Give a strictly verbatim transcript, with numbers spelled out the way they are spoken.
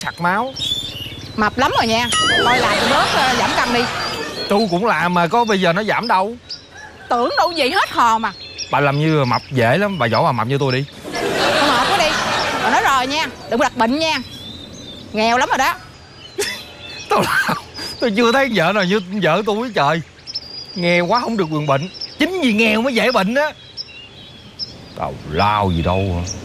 sặc máu. Mập lắm rồi nha. Coi làm cho bớt uh, giảm cân đi. Tôi cũng làm mà có bây giờ nó giảm đâu. Tưởng đâu gì hết hò mà. Bà làm như mập dễ lắm. Bà giỏi mà mập như tôi đi. Thôi mệt quá đi. Bà nói rồi nha, đừng có đặt bệnh nha. Nghèo lắm rồi đó. Tôi làm tôi chưa thấy vợ nào như vợ tôi với trời. Nghèo quá không được quyền bệnh. Chính vì nghèo mới dễ bệnh á. Tào lao gì đâu.